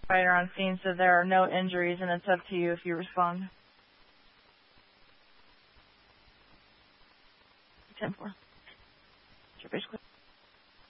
firefighter on scene said there are no injuries, and it's up to you if you respond. 10-4. Sure, basically.